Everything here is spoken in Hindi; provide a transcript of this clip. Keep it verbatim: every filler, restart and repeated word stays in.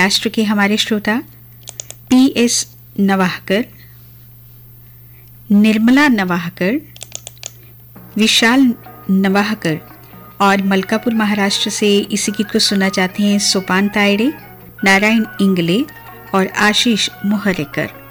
महाराष्ट्र के हमारे श्रोता पी एस नवाहकर, निर्मला नवाहकर, विशाल नवाहकर और मलकापुर महाराष्ट्र से इसी गीत को सुनना चाहते हैं सोपान तायडे, नारायण इंगले और आशीष मोहरेकर।